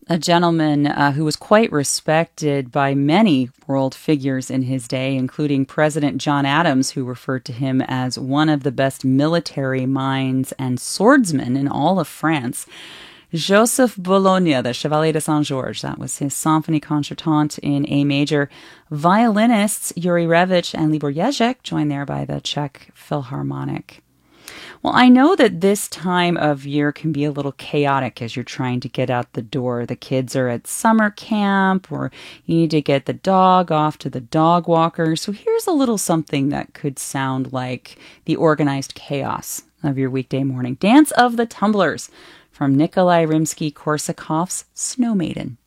a gentleman who was quite respected by many world figures in his day, including President John Adams, who referred to him as one of the best military minds and swordsmen in all of France. Joseph Bologna, the Chevalier de Saint-Georges, that was his Symphonie Concertante in A major. Violinists Yuri Revich and Libor Jezek, joined there by the Czech Philharmonic. Well, I know that this time of year can be a little chaotic as you're trying to get out the door. The kids are at summer camp, or you need to get the dog off to the dog walker. So here's a little something that could sound like the organized chaos of your weekday morning. Dance of the Tumblers from Nikolai Rimsky-Korsakov's Snow Maiden.